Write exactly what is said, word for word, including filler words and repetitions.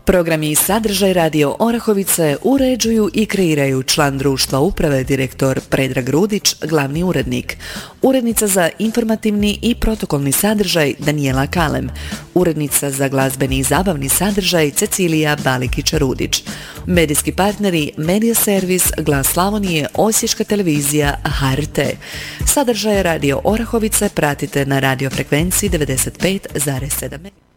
Programi i sadržaj Radio Orahovice uređuju i kreiraju član društva uprave direktor Predrag Rudić, glavni urednik. Urednica za informativni i protokolni sadržaj Danijela Kalem. Urednica za glazbeni i zabavni sadržaj Cecilija Balikić-Rudić. Medijski partneri Medija Servis, Glas Slavonije, Osječka televizija, H R T. Sadržaje Radio Orahovice pratite na radiofrekvenciji devedeset pet zarez sedam.